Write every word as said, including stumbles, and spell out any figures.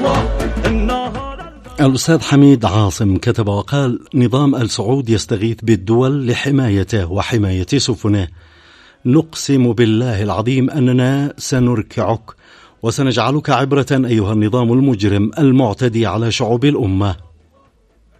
الأستاذ حميد عاصم كتب وقال: نظام آل سعود يستغيث بالدول لحمايته وحماية سفنه. نقسم بالله العظيم أننا سنركعك وسنجعلك عبرة أيها النظام المجرم المعتدي على شعوب الأمة.